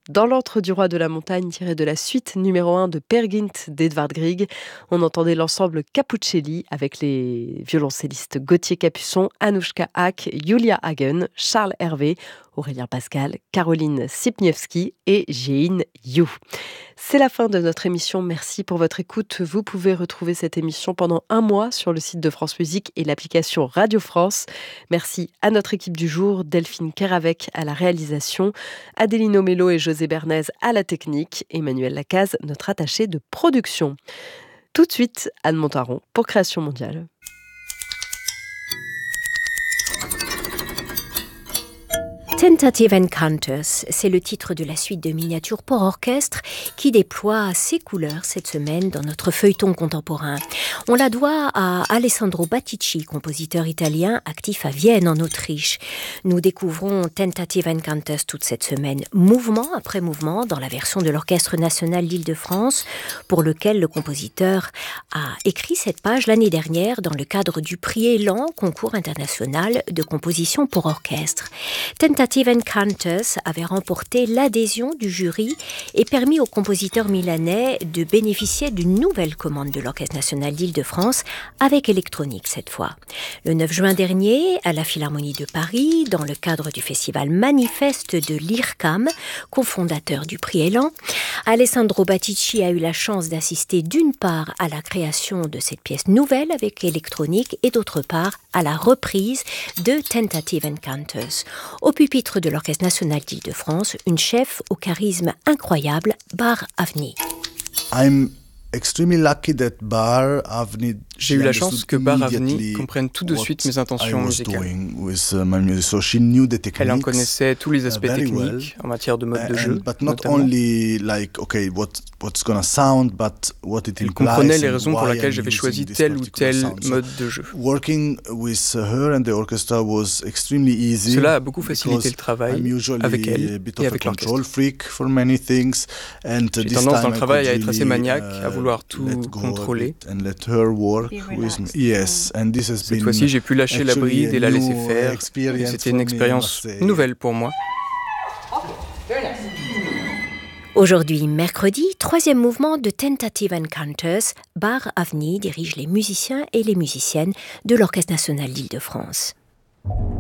Dans l'antre du roi de la montagne, tiré de la suite numéro 1 de Peer Gynt d'Edvard Grieg, on entendait l'ensemble Capuccelli avec les violoncellistes Gauthier Capuçon, Anouchka Hack, Julia Hagen, Charles Hervé, Aurélien Pascal, Caroline Sipniewski et Jein Yu. C'est la fin de notre émission. Merci pour votre écoute. Vous pouvez retrouver cette émission pendant un mois sur le site de France Musique et l'application Radio France. Merci à notre équipe du jour, Delphine Keravec à la réalisation, Adéline Omello et José Bernays à la technique, Emmanuel Lacaze, notre attaché de production. Tout de suite, Anne Montaron pour Création Mondiale. Tentative Encounters, c'est le titre de la suite de miniatures pour orchestre qui déploie ses couleurs cette semaine dans notre feuilleton contemporain. On la doit à Alessandro Battici, compositeur italien actif à Vienne en Autriche. Nous découvrons Tentative Encounters toute cette semaine, mouvement après mouvement, dans la version de l'Orchestre national d'Île-de-France, pour lequel le compositeur a écrit cette page l'année dernière dans le cadre du prix Élan, concours international de composition pour orchestre. Tentative Encounters avait remporté l'adhésion du jury et permis au compositeur milanais de bénéficier d'une nouvelle commande de l'Orchestre national d'Île-de-France avec électronique cette fois. Le 9 juin dernier, à la Philharmonie de Paris, dans le cadre du festival Manifeste de l'IRCAM, cofondateur du prix Élan, Alessandro Battici a eu la chance d'assister d'une part à la création de cette pièce nouvelle avec électronique et d'autre part à la reprise de Tentative Encounters. Au pupitre de l'Orchestre national d'Île-de-France, une chef au charisme incroyable, Bar Avni. J'ai eu la chance que Bar Avni comprenne tout de suite mes intentions musicales. Elle en connaissait tous les aspects techniques en matière de mode de jeu, notamment. Elle comprenait les raisons pour lesquelles j'avais choisi tel ou tel mode de jeu. Cela a beaucoup facilité le travail avec elle et avec l'orchestre. J'ai tendance dans le travail à être assez maniaque, à vouloir tout contrôler. Cette fois-ci, j'ai pu lâcher la bride et la laisser faire. Et c'était une expérience nouvelle pour moi. Aujourd'hui, mercredi, 3e mouvement de Tentative Encounters, Bar Avni dirige les musiciens et les musiciennes de l'Orchestre national d'Île-de-France.